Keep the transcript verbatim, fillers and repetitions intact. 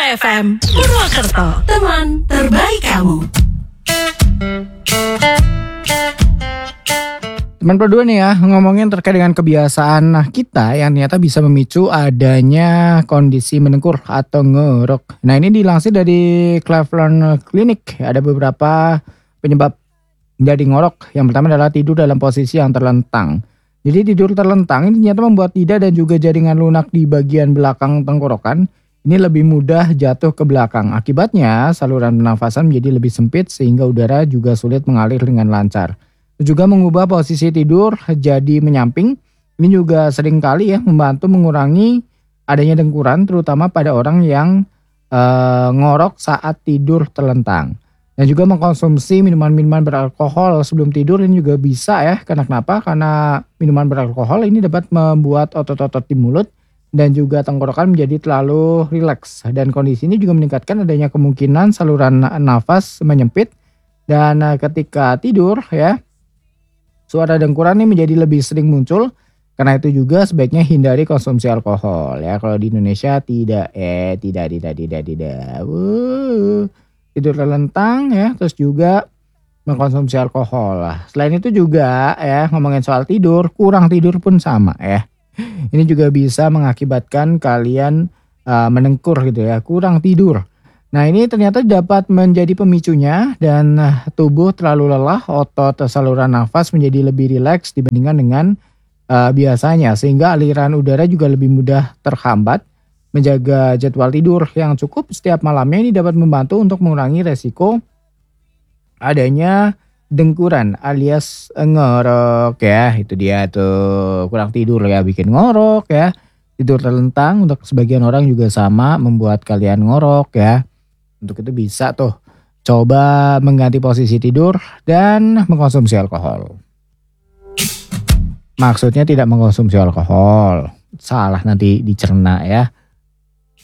F M Purwokerto, teman terbaik kamu. Teman berdua nih ya, ngomongin terkait dengan kebiasaan kita yang ternyata bisa memicu adanya kondisi mendengkur atau ngorok. Nah ini dilansir dari Cleveland Clinic, ada beberapa penyebab jadi ngorok. Yang pertama adalah tidur dalam posisi yang terlentang. Jadi tidur terlentang ini ternyata membuat lidah dan juga jaringan lunak di bagian belakang tenggorokan ini lebih mudah jatuh ke belakang. Akibatnya saluran pernafasan menjadi lebih sempit sehingga udara juga sulit mengalir dengan lancar. Juga mengubah posisi tidur jadi menyamping. Ini juga seringkali ya membantu mengurangi adanya dengkuran terutama pada orang yang e, ngorok saat tidur terlentang. Dan juga mengkonsumsi minuman-minuman beralkohol sebelum tidur ini juga bisa ya. Karena kenapa? Karena minuman beralkohol ini dapat membuat otot-otot di mulut dan juga tenggorokan menjadi terlalu rileks. Dan kondisi ini juga meningkatkan adanya kemungkinan saluran nafas menyempit. Dan ketika tidur ya, suara dengkuran ini menjadi lebih sering muncul. Karena itu juga sebaiknya hindari konsumsi alkohol ya. Kalau di Indonesia tidak, eh tidak, tidak, tidak, tidak. Wuh, tidur terlentang ya, terus juga mengkonsumsi alkohol lah. Selain itu juga ya ngomongin soal tidur, kurang tidur pun sama ya. Ini juga bisa mengakibatkan kalian uh, menengkur gitu ya, kurang tidur. Nah ini ternyata dapat menjadi pemicunya dan uh, tubuh terlalu lelah, otot saluran nafas menjadi lebih rileks dibandingkan dengan uh, biasanya. Sehingga aliran udara juga lebih mudah terhambat. Menjaga jadwal tidur yang cukup setiap malamnya ini dapat membantu untuk mengurangi resiko adanya dengkuran alias ngorok ya. Itu dia tuh, kurang tidur ya bikin ngorok ya. Tidur terlentang untuk sebagian orang juga sama membuat kalian ngorok ya. Untuk itu bisa tuh coba mengganti posisi tidur dan mengkonsumsi alkohol. Maksudnya tidak mengkonsumsi alkohol, salah nanti dicerna ya.